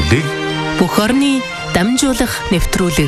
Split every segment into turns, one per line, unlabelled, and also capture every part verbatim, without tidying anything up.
нэвтрүүлэг.
Бүх орны дамжуулах нэвтрүүлэг.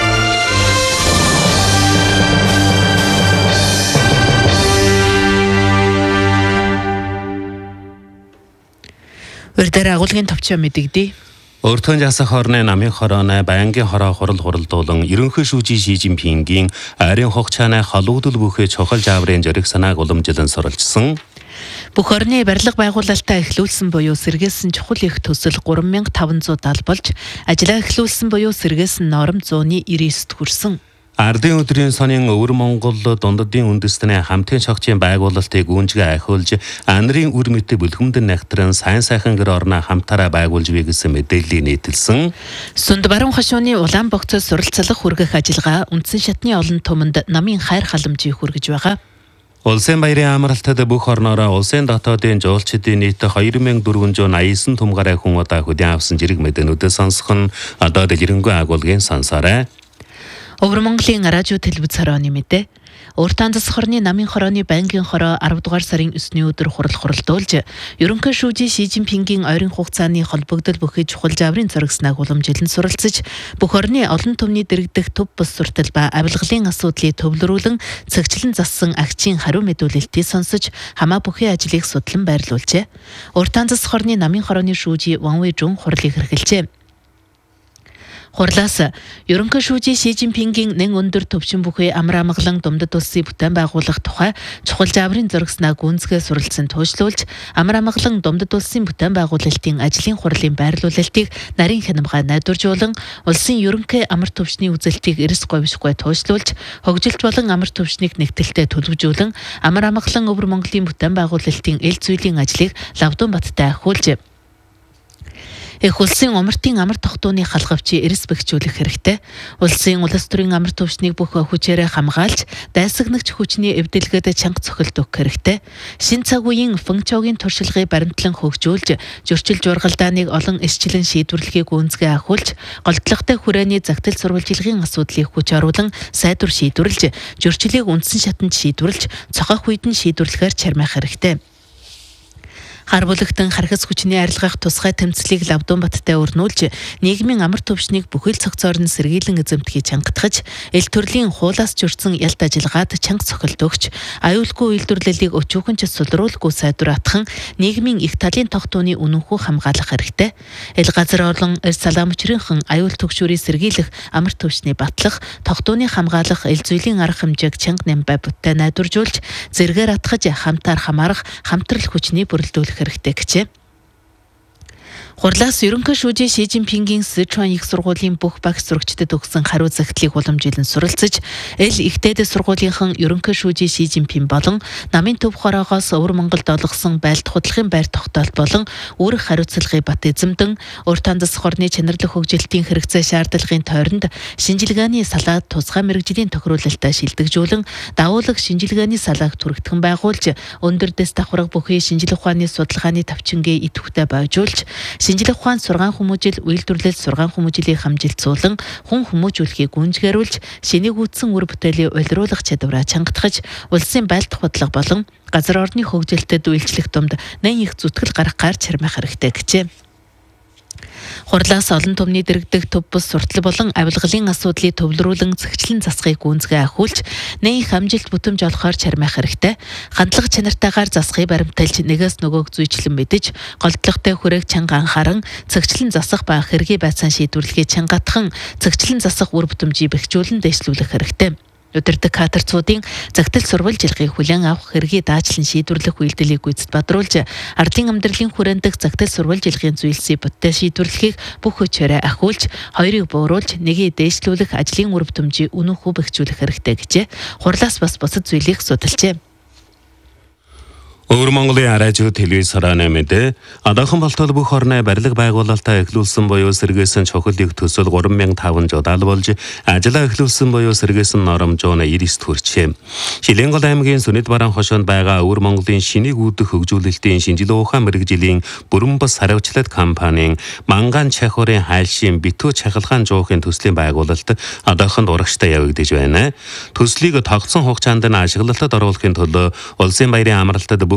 Урьдаар агуулгын товчоо мэдэгдээ.
Өөртөө жасах орны намын хорооны байнгын хороо хурал хуралдуулан ерөнхий шүүжий Ши Жинпингийн ойрын хугацааны холуудл бүхий чухал жаврын жөриг санааг уламжилан суралцсан.
Бүх орны барилга байгуулалтаа эхлүүлсэн буюу сэргээсэн чухал их төсөл гурван мянга таван зуун болж, ажлаа эхлүүлсэн буюу сэргээсэн норм зууны девяностод хүрсэн.
Ардын өдрийн сонин өвөр Монгол дундадын үндэстний хамтын шогчийн байгуулалтыг гүнжгээ ахиулж, анарын үр мэтэй бүлхэмдэн нэгтрэн сайн сайхан гэр орноо хамтаараа байгуулж буй гэсэн мэдээллийг нийтэлсэн.
Сүнд баруун хошууны улаан богцоос суралцлах хүргэх ажиллагаа үндсэн шатны олон түмэнд намын хайр халамжийг хүргэж байгаа.
Улсын баярын амралтад бүх орноороо улсын дотоодын жуулчдын нийт хоёр мянга дөрвөн зуун аясан түм гаруй хүн удаа хөдөн авсан зэрэг мэдээнүүдээ сонсох нь одоо дэлгэрэнгүй агуулгын сонсоорой.
Өвөр Монголын радио телевиз хорооны мэдээ. Уртаан засах орны намын хорооны байнгын хороо арав дугаар сарын өсний өдөр хурал хуралдуулж, ерөнхий шүүжий Ши Жинпингийн ойрын хугацааны холбогдол бүхий чухал жаврын зурагснаа уламжилан суралцж, бүх орны олон түмний дэрэгдэх төв бус суртал ба авилгалын асуудлыг төвлөрүүлэн цагчлан зассан агчийн хариу мэдүүлэлтийг сонсож, хамаа бүхий ажлыг судлан байрлуулжээ. Уртаан засах орны намын хорооны шүүжий Ван Вэйжун хурлыг хэрэгэлжээ. Хурлаас ерөнхий шүүжий Ши Жинпингийн нэн өндөр төвшин бүхий амар амгалан Думдад улсын бүтээн байгуулах тухай чухал жаврын зурагснаа гүнзгий суралцсан туйшлуулж, амар амгалан Думдад улсын бүтээн байгуулалтын ажлын хурлын байрлуулалтыг нарийн хянамгай найдваржуулан, улсын ерөнхий амар төвшний үзэлтийг эрс говьшгүй туйшлуулж, хөгжилт болон амар төвшнийг нэгтэлтэд төлөвжүүлэн, амар амгалан Өвөр Монголын бүтээн байгуулалтын эл зүйлийн ажлыг Лавдун баттай ахиулж, их улсын умартын амар тогтооны халгавчийг эрс бэхжүүлэх хэрэгтэй. Улсын улс төрийн амар төвшнийг бүх хүчээрээ хамгаалж, дайсагнагч хүчний эвдэлгээд чанга цохилт өгөх хэрэгтэй. Шин цаг үеийн функцийн туршилгыг баримтлан хөгжүүлж, зөрчил жургалдааныг олон эсчлэн шийдвэрлэхийг гүнзгий ахиулж, голдлоготой хүрээний загтал сурвалжилгын асуудлыг хүч оруулан сайдвар шийдвэрлж, зөрчлийг үндсэн шатанд шийдвэрлж, цохох үед нь шийдвэрлэхээр чармайх хэрэгтэй. Хар бүлэгтэн хархас хүчний арилгах тусгай тэмцлийг Лавдун баттай өрнүүлж, нийгмийн амар төвшнийг бүхэл цогцоор нь сэргийлэн эзэмтгэхийг чангатгаж, эл төрлийн хуулаас зөрчсөн ялт ажиллагаад чанга цохилт өгч, аюулгүй үйлдвэрлэлийг өчүүхэн ч сулруулгүй сайдвар атхан, нийгмийн их талын тогтооны үнэнхүү хамгаалах хэрэгтэй. Эл газар орлон салаамчрынхан аюул төгшүүрийг сэргийлэх амар төвшний батлах, тогтооны хамгаалах эл зүйлийн арга хэмжээг чанга нямбай бүттэй найдваржуулж, зэргээр атгаж хамтаар хамаарах хамтрал хүчний бүрэлдүүлэх хэрэгтэй гэжээ. Хурлаас ерөнхий шүүжий Ши Жинпингийн Сычуан их сургуулийн бүх багш сурагчдад өгсөн хариу захидлыг уламжилан суралцж, эл ихтэйд сургуулийнхан ерөнхий шүүжий Ши Жинпин болон намын төв хороогоос Өвөр Монголд олгосон байлт худлахын байр тогтоолт болон үүрэг хариуцлагыг бат эзэмдэн, уртаан засах орны чанарлах хөгжилтийн хэрэгцээ шаардлагын тойронд шинжилгээний салаад тусгай мэргэжлийн тохируулалтаа шилдэгжүүлэн, давуулаг шинжилгээний салааг түргэтгэн байгуулж, өндөр дэс давхарга бүхий шинжилгээ ухааны судалгааны тавчингээ идэвхтэй бойжуулж, шинжилгээ ухаан сургаан хүмүүжил, үйлдвэрлэл сургаан хүмүүжлийн хамжилтсуулан, хүн хүмүүжүүлэхийг гүнжгээрүүлж, шинийг үүссэн үр бүтээлийн улируулах чадвараа чангатгаж, улсын байлдах бодлого болон газар орны хөгжилтэд үйлчлэх тумд нэн их зүтгэл гаргахаар чармайх хэрэгтэй гэжээ. Хурлаас олон түмний дэрэгдэх төв бус суртал болон авилгалын асуудлыг төвлөрүүлэн цагчлан засахыг гүнзгий ахиулж, нэн их амжилт бүтэмж олохоор чармайх хэрэгтэй. Хандлага чанартайгаар засахыг баримталж, нэгээс нөгөөг зүйчлэн мэдэж, голдлоготой хүрээг чанга анхааран, цагчлан засах ба хэргийн байцаан шийдвэрлэхийг чангатхан, цагчлан засах үр бүтэмжийг бэхжүүлэн дэвшлүүлэх хэрэгтэй. Өдөртөг кадрцуудын загтал сурвалжилгыг хүлээн авах хэргийг даачлан шийдвэрлэх үйлдэлийг гүйцэд бадруулж, ардын амьдралын хүрээндх загтал сурвалжилгын зүйлсийг бүтээ шийдвэрлэхийг бүх хүчээрээ ахиулж, хоёрыг бууруулж, нэгийг дээшлүүлэх ажлын үр бүтэмжийг үнэнхүү бэхжүүлэх хэрэгтэй гэжээ. Хурлаас бас бусад зүйлийг судалжээ.
Өвөр Монголын радио телевиз хорооны мэдээ. Одоохон болтол бүх орны барилга байгуулалтаа эхлүүлсэн буюу сэргээсэн чухал их төсөл гурван мянга таван жудаал болж, ажлаа эхлүүлсэн буюу сэргээсэн норм зуун девяностод хүрчээ. Шилэнгол аймгийн Сүнэд бараан хошоонд байгаа Өвөр Монголын шинийг үүдэх хөгжүүлэлтийн шинжилгээ ухаан мэргэжлийн бүрэн бус хариуцлага компанийн Манган Чахурын хайлшийн битүү чахалгаан жуухын төслийн байгуулалт одоохон урагштай явагдаж байна. Төслийг тогтсон хугацаанд нь ашиглалтад оруулахын төлөө улсын баярын амралтад бүх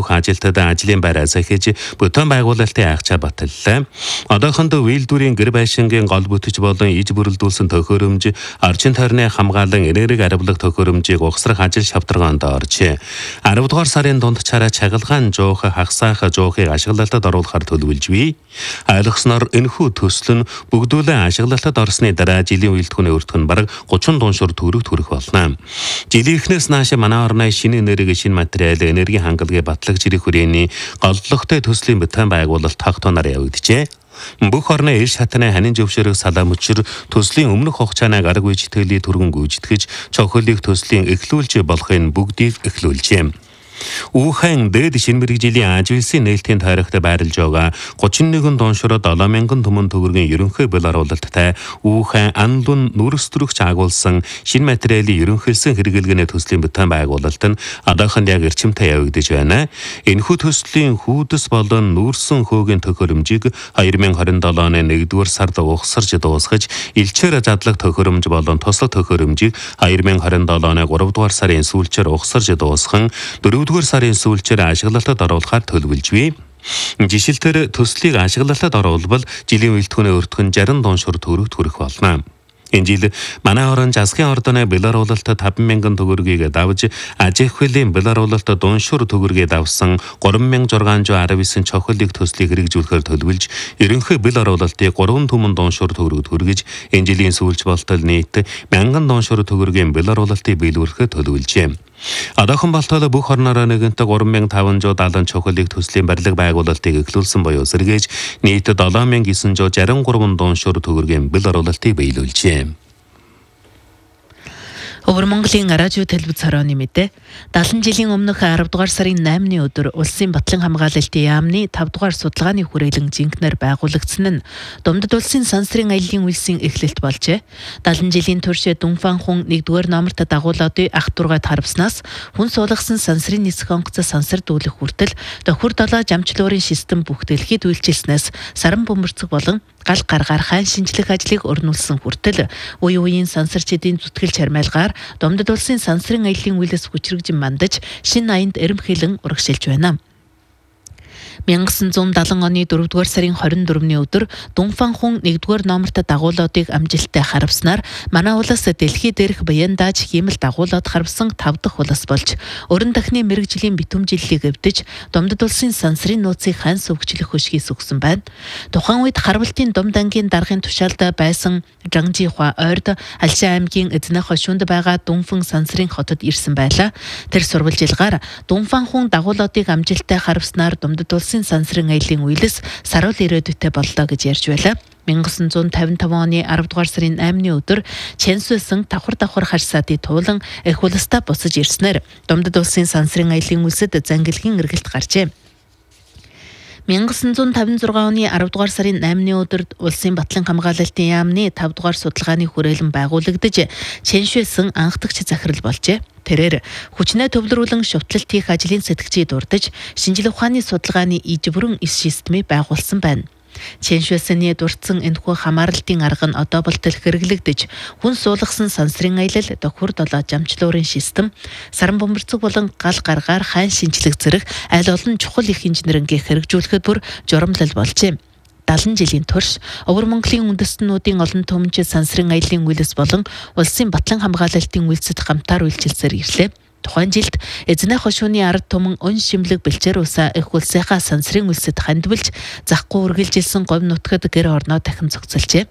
бүх ажилтнууд ажлын байраас эхэж бүтээн байгуулалтын агчаа баталлаа. Одоохондоо үйлдвэрийн гэр байшингийн гол бүтэж болон иж бүрэлдүүлсэн төхөөрөмж, орчин тойрны хамгаалан энерги арилгах төхөөрөмжийг угсрах ажил шавтаргаанд оржээ. арав дугаар сарын дундчаараа чагалгаан жуух хагасаах жуухыг ашиглалтад оруулахар төлөвлөж бий. Ойлгосноор энэхүү төсөл нь бүгдүүлэн ашиглалтад орсны дараа жилийн үйлдвэрийн өртгөн бараг гучин дуушуур төгрөг төрөх болно. Жилийн эхнээс нааш манай орны шинэ энерги, шинэ материал, энерги хангалтын батлагч ирэх хүрээний голлогтой төслийн бүтээн байгуулалт тогтооноор явагдажээ. Бүх орны иш хатны ханин зөвшөөрөх салаа мөчр төслийн өмнөх хугацааныг арга үеийнхтэй түргэн гүйцэтгэж цохиолыг төслийн эхлүүлж болохын бүгдийг эхлүүлжээ. Үүхэн дээд шинэ мэргэжлийн ажилсын нээлтийн тойрогт байрлаж байгаа гучин нэгэн дуушуур долоо мянган түмэн төгрөгийн ерөнхий бэл оруулалттай Үүхэн анлун нүрс төрөгч агуулсан шинэ материалын ерөнхийлсөн хэрэглэгээний төслийн бүтээн байгуулалт нь одоохонд яг эрчимтэй явагдаж байна. Энэхүү төслийн хүйдэс болон нүүрсэн хөөгийн төхөөрөмжийг хоёр мянган хорин долоо оны нэгдүгээр сард угсарж дуусгаж, элчээр задлах төхөөрөмж болон туслах төхөөрөмжийг хоёр мянган хорин долоо оны гурав дугаар сарын сүүлчээр угсарж дуусган дөрөв дугаар сарын сүүлчээр ашиглалтад оруулахаар төлөвлөж бий. Жишээлбэл төслийг ашиглалтад оруулбал жилийн үйлдвэрийн өртгөн шарин дуушуур төгрөг төрөх болно. Энэ жил манай орон засгийн ордоны бэл оруулалтад таван мянган төгрөгийг давж, аж ахуйн хуулийн бэл оруулалтад дуушуур төгрөгийг давсан гурван мянган зургаан зуун арав девять цохиолыг төслийг хэрэгжүүлэхээр төлөвлөж, ерөнхий бэл оруулалтыг гурван түмэн дуушуур төгрөг төргөж, энэ жилийн сүүлч болтол нийт мянган дуушуур төгрөгийн бэл оруулалтыг биелүүлэхэд төлөвлөжээ. Одоохон болтол бүх орноор нэгэнтэг гурван мянган таван зуун даалан цохиолыг төслийн барилга байгуулалтыг эхлүүлсэн буюу сэргээж нийт долоо мянган гисэн зуун жарин гурван дуушуур төгрөгийн бэл оруулалтыг биелүүлжээ. Өвөр Монголын радио телевиз хорооны мэдээ даалан жилийн өмнөх арав дугаар сарын наймны өдөр улсын батлан хамгаалалтын яамны тав дугаар судалгааны хүрээлэн жинкнэр байгуулагдсан нь Думдад улсын сансрын аяллаа үйлсийн эхлэлт болжээ. даалан жилийн турш Дунфан хүн нэгдүгээр номерт дагуулуудын ах дургад харвснаас хүн суулгасан сансрын нисэх онгоц сансар дүүлэх хүртэл тохир долоо жамчлуурын систем бүх дэлхийд үйлчилснээс саран бөмбөрцөг болон гал гаргаар хаан шинжлэх ажлыг өрнүүлсэн хүртэл үе үеийн сансарчдын зүтгэл чармайлгаар Думдад улсын сансрын аяллаа үйлс хүчрэгжин мандаж шинэ аянд эрэмхэлэн урагшилж байна. мянга девятьсот седьмидесятый оны дөрөвдүгээр сарын хорин дөрөвний өдөр Дунфан хүн нэгдүгээр номерт дагуулуудыг амжилттай харвснаар манай улс дэлхий дээрх баян дааж хиймэл дагуулууд харвсан тав дахь улс болж өрн дахны мэрэгжлийн битүүмжиллийг эвдэж Думдад улсын сансрын нууцыг хан сувгчлэх хөшгийс өгсөн байна. Тухайн үед Харвалтын Думд ангийн даргын тушаалд байсан Жангжихуа ойрд Алшаа аймгийн Эзнэх хошуунд байгаа Дунфан сансрын хотод ирсэн байлаа. Тэр сурвалжилгаар Дунфан хүн дагуулуудыг амжилттай харвснаар Думдад улсын сансрын аяллаа үйлс саруул ирээдүйтэй боллоо гэж ярьж байлаа. мянга девятьсот пятьдесят пять оны арав дугаар сарын наймны өдөр Чэнсүсэн давхар давхар харьсаадын туулан эх улстай буцаж ирснээр Думдад улсын сансрын аяллаа үйлсэд зангилгийн эргэлт гарчээ. мянга девятьсот пятьдесят шесть оны арав дугаар сарын наймны өдөр улсын батлан хамгаалалтын яамны тав дугаар судалгааны хүрээлэн байгуулагдаж Чэншүсэн анхдагч захирал болжээ. Тэрээр хүчнээ төвлөрүүлэн шутлалт хийх ажлын сэтгчийг дурдж шинжлэх ухааны судалгааны иж бүрэн эс системийг байгуулсан байна. Чэншүсэний дурдсан энэхүү хамаарлалтын арга нь одоо болтол хэрэглэгдэж хүн суулгасан сансрын аялал тохир долоо жамчлуурын систем саран бөмбөрцөг болон гал гаргаар хаан шинжлэх зэрэг аль олон чухал их инженерингийг хэрэгжүүлэхэд бүр журамлал болжээ. даалан жилийн турш Өвөр Монголын үндэстнүүдийн олон түмэнчид сансрын аяллаа үйлс болон улсын батлан хамгаалалтын үйлсэд хамтаар үйлчилсээр ирлээ. Тухайн жилд Эзнэх хошууны ард түмэн өн шимлэг бэлчээр усаа их улсынхаа сансрын үйлсэд хандвалж захгүй үргэлжилсэн говь нутгад гэр орноо дахин зохицолжээ.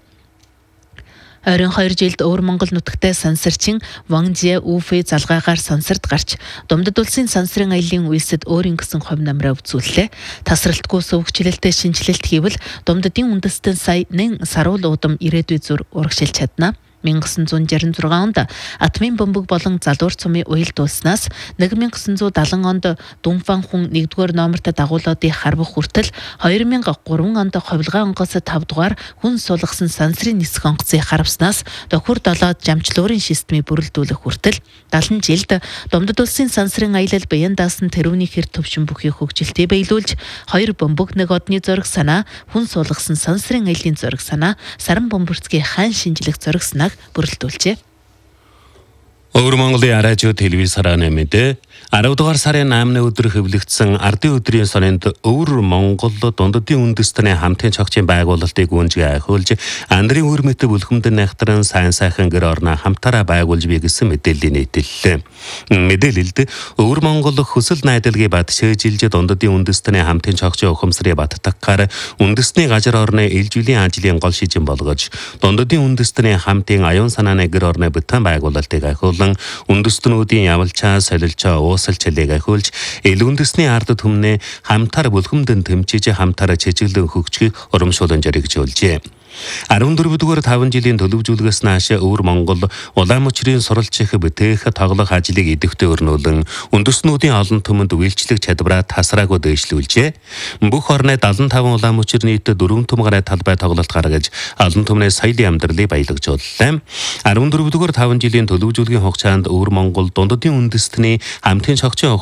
ойрын хоёр жилд Өвөр Монгол нутагтай сансарчин Ван Жie Уфэ залгаагаар сансарт гарч Думдад улсын сансрын аяллаа үйлсэд өөрийн гэсэн хувь намраа үзүүллээ. Тасралтгүй сувгчлэлтэй шинжилэлт хийвэл Думдадын үндэстэн сая нэн саруул уудам ирээдүй зүр урагшилж чадна. мянга девятьсот шестьдесят шесть онд атмын бөмбөг болон залуур цумын уял дууснаас мянга девятьсот севент онд Дунфан хүн нэгдүгээр номерт дагуулуудыг харвах хүртэл хоёр мянга гурван онд ховлгой онгоц тав дугаар хүн суулгасан сансрын нисэх онгоцыг харвснаас тохир долоод жамчлуурын системийг бүрэлдүүлэх хүртэл даалан жилд Думдад улсын сансрын аялал баян даасан тэрүүний хэр төвшин бүхий хөгжилтийг биелүүлж хоёр бөмбөг нэг одны зориг санаа хүн суулгасан сансрын аяллаа зориг санаа саран бөмбөрцгийн хаан шинжлэх зориг санааг бүрэлдүүлжээ. Өвөр Монголын радио телевиз хорооны мэдээ арав дугаар сарын наймны өдөр хэвлэгдсэн ардын өдрийн сонинд өвөр Монгол дундадын үндэстний хамтын цогцын байгуулалтыг гүнзгий ахиулж андрын үр мэт бүлхэмдэн найхтран сайн сайхан гэр орноо хамтараа байгуулж бий гэсэн мэдээллийн нийтэллээ. Мэдээлэлд өвөр Монгол хүсэл найдалгыг батшээжилж дундадын үндэстний хамтын цогцын ухамсарыг баттаггаар үндэстний газар орны илжүүлийн ажлын гол шижин болгож дундадын үндэстний хамтын аюун санааны гэр орны бүтээн байгуулалтыг ахиулан үндэстнүүдийн явалчаа солилчоо уусалч хэлийг ахиулж ил үндэсний ард түмнээ хамтар бүлхэмдэн тэмчиж хамтараа чиглэн хөгжих урамшуулан жаргажуулжээ. арван дөрөв дугаар таван жилийн төлөвжүүлгээс нааш өвөр Монгол улаан мөчрийн суралцах бүтээх тоглох ажлыг идэвхтэй өрнүүлэн үндэстнүүдийн олон түмэнд үйлчлэх чадвараа тасраагүй дэвшлүүлжээ. Бүх орны дадлан таван улаан мөчр нийт дөрвөн түм гаруй талбай тоглолт гаргаж олон түмний соёлын амьдралыг баялагжууллаа. арван дөрөв дугаар таван жилийн төлөвжүүлгийн хугацаанд өвөр Монгол дундадын үндэстний хамтын цогцын